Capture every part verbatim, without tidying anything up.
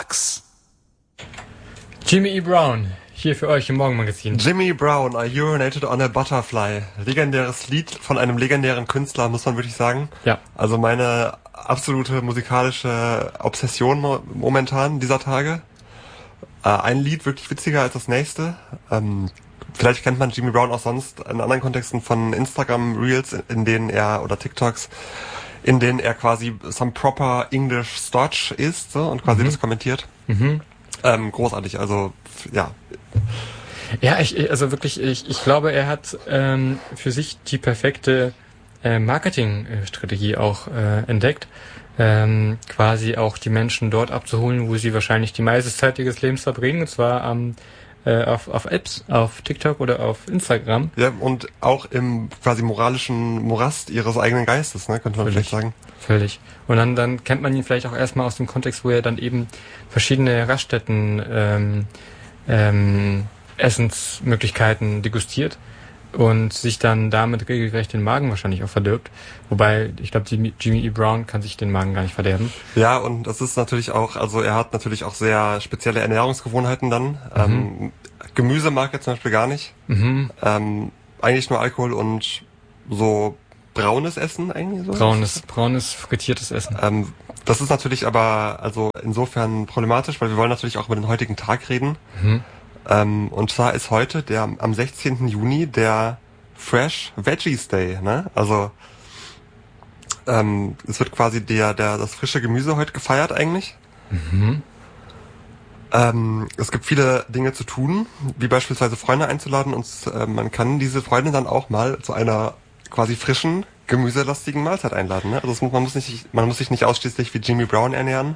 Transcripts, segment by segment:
Max. Jimmy E. Brown, hier für euch im Morgenmagazin. Jimmy Brown, I urinated on a butterfly. Legendäres Lied von einem legendären Künstler, muss man wirklich sagen. Ja. Also meine absolute musikalische Obsession mo- momentan dieser Tage. Äh, ein Lied wirklich witziger als das nächste. Ähm, vielleicht kennt man Jimmy Brown auch sonst in anderen Kontexten von Instagram Reels, in denen er, oder TikToks, in denen er quasi some proper English Stotch ist, so, und quasi mhm. das kommentiert. Mhm. Ähm, großartig, also, ja. Ja, ich, also wirklich, ich, ich glaube, er hat ähm, für sich die perfekte äh, Marketingstrategie auch äh, entdeckt, ähm, quasi auch die Menschen dort abzuholen, wo sie wahrscheinlich die meiste Zeit ihres Lebens verbringen, und zwar am äh, auf, auf Apps, auf TikTok oder auf Instagram. Ja, und auch im quasi moralischen Morast ihres eigenen Geistes, ne, könnte man Völlig. vielleicht sagen. Völlig. Und dann, dann kennt man ihn vielleicht auch erstmal aus dem Kontext, wo er dann eben verschiedene Raststätten ähm, ähm, Essensmöglichkeiten degustiert und sich dann damit regelrecht den Magen wahrscheinlich auch verdirbt. Wobei, ich glaube, Jimmy E. Brown kann sich den Magen gar nicht verderben. Ja, und das ist natürlich auch, also er hat natürlich auch sehr spezielle Ernährungsgewohnheiten dann. Mhm. Ähm, Gemüse mag er zum Beispiel gar nicht. Mhm. Ähm, eigentlich nur Alkohol und so braunes Essen eigentlich so. Braunes, braunes, frittiertes Essen. Ähm, das ist natürlich aber also insofern problematisch, weil wir wollen natürlich auch über den heutigen Tag reden. Mhm. Ähm, und zwar ist heute der am sechzehnten Juni der Fresh Veggies Day, ne? Also ähm, es wird quasi der der das frische Gemüse heute gefeiert eigentlich. Mhm. Ähm, es gibt viele Dinge zu tun, wie beispielsweise Freunde einzuladen, und äh, man kann diese Freunde dann auch mal zu einer quasi frischen, gemüselastigen Mahlzeit einladen, ne? Also es muss, man muss nicht man muss sich nicht ausschließlich wie Jimmy Brown ernähren.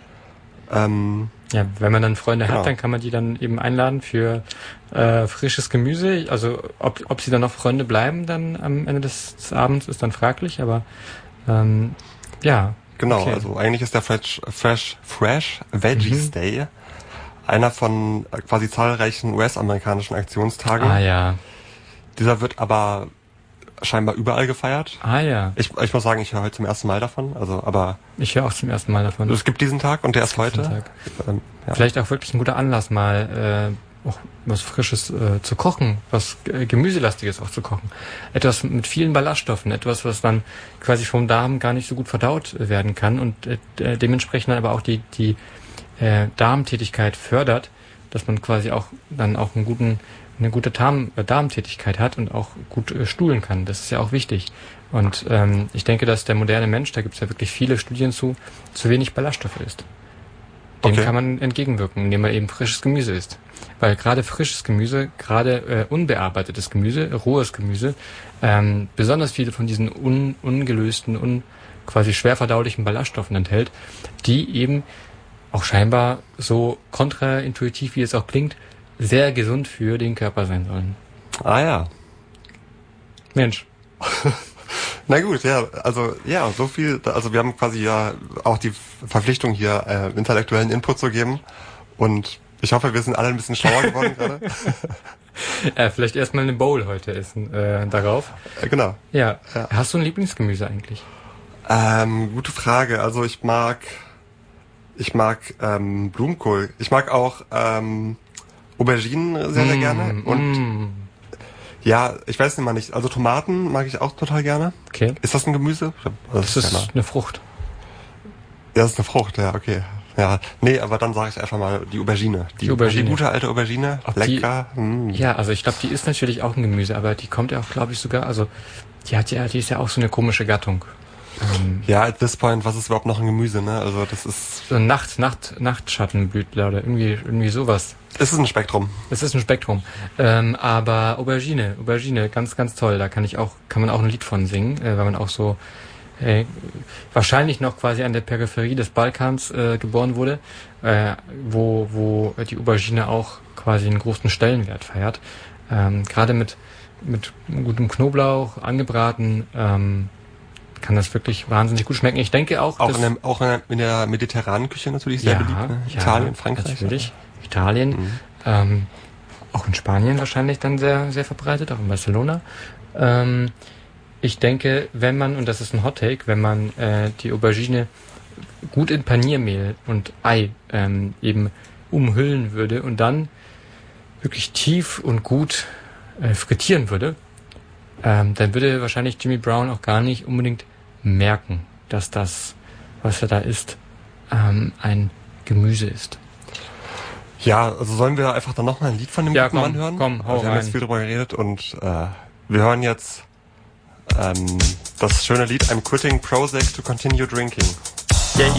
Ähm, Ja, wenn man dann Freunde genau. hat, dann kann man die dann eben einladen für äh, frisches Gemüse. Also ob ob sie dann noch Freunde bleiben dann am Ende des, des Abends, ist dann fraglich, aber ähm, ja. Genau, okay. Also eigentlich ist der Fresh, Fresh, Fresh Veggies Mhm. Day einer von äh, quasi zahlreichen U S-amerikanischen Aktionstagen. Ah ja. Dieser wird aber scheinbar überall gefeiert. Ah ja. Ich, ich muss sagen, ich höre heute zum ersten Mal davon. Also, aber Ich höre auch zum ersten Mal davon. es gibt diesen Tag und der ist Es gibt heute. diesen Tag. Ähm, ja. Vielleicht auch wirklich ein guter Anlass, mal äh, auch was Frisches äh, zu kochen, was äh, Gemüselastiges auch zu kochen. Etwas mit vielen Ballaststoffen, etwas, was dann quasi vom Darm gar nicht so gut verdaut werden kann und äh, dementsprechend dann aber auch die die äh, Darmtätigkeit fördert, dass man quasi auch dann auch einen guten eine gute Darm, äh, Darmtätigkeit hat und auch gut äh, stuhlen kann. Das ist ja auch wichtig. Und ähm, ich denke, dass der moderne Mensch, da gibt es ja wirklich viele Studien zu, zu wenig Ballaststoffe isst. Dem Okay. kann man entgegenwirken, indem man eben frisches Gemüse isst. Weil gerade frisches Gemüse, gerade äh, unbearbeitetes Gemüse, rohes Gemüse, ähm, besonders viele von diesen un, ungelösten, un, quasi schwer verdaulichen Ballaststoffen enthält, die eben auch scheinbar so kontraintuitiv, wie es auch klingt, sehr gesund für den Körper sein sollen. Ah ja. Mensch. Na gut, ja, also ja, so viel, also wir haben quasi ja auch die Verpflichtung hier äh, intellektuellen Input zu geben, und ich hoffe, wir sind alle ein bisschen schlauer geworden gerade. Äh, vielleicht erstmal eine Bowl heute essen äh, darauf. Äh, genau. Ja. Ja. Hast du ein Lieblingsgemüse eigentlich? Ähm, gute Frage. Also ich mag, ich mag ähm, Blumenkohl. Ich mag auch ähm, Auberginen sehr, sehr gerne. Und mm. ja, ich weiß nicht mal nicht. Also Tomaten mag ich auch total gerne. Okay. Ist das ein Gemüse? Das ist keine- eine Frucht. Ja, das ist eine Frucht. Ja, okay. Ja, nee, aber dann sage ich einfach mal die Aubergine. Die, Die Aubergine. Die gute alte Aubergine. Ob Lecker. Die, mm. Ja, also ich glaube, die ist natürlich auch ein Gemüse, aber die kommt ja auch, glaube ich, sogar, also die hat ja, die ist ja auch so eine komische Gattung. Ähm, Ja, at this point, was ist überhaupt noch ein Gemüse, ne? Also das ist, so ein Nacht, Nacht, Nachtschattenblütler oder irgendwie, irgendwie sowas. es ist ein Spektrum. Es ist ein Spektrum. Ähm, aber Aubergine, Aubergine, ganz, ganz toll. Da kann ich auch, kann man auch ein Lied von singen, äh, weil man auch so äh, wahrscheinlich noch quasi an der Peripherie des Balkans äh, geboren wurde, äh, wo, wo die Aubergine auch quasi einen großen Stellenwert feiert. Ähm, Gerade mit, mit gutem Knoblauch angebraten, ähm, kann das wirklich wahnsinnig gut schmecken. Ich denke auch, Auch, dass, in, der, auch in, der, in der mediterranen Küche natürlich sehr ja, beliebt. Ne? ja, Italien, Frankreich. natürlich. Italien, Mhm. ähm, auch in Spanien wahrscheinlich dann sehr, sehr verbreitet, auch in Barcelona. Ähm, ich denke, wenn man, und das ist ein Hot Take, wenn man äh, die Aubergine gut in Paniermehl und Ei ähm, eben umhüllen würde und dann wirklich tief und gut äh, frittieren würde, ähm, dann würde wahrscheinlich Jimmy Brown auch gar nicht unbedingt merken, dass das, was er da isst, ähm, ein Gemüse ist. Ja, also sollen wir einfach dann nochmal ein Lied von dem ja, guten komm, Mann hören? Komm, hau also wir haben rein. jetzt viel drüber geredet und äh, wir hören jetzt ähm, das schöne Lied I'm quitting Prozac to continue drinking.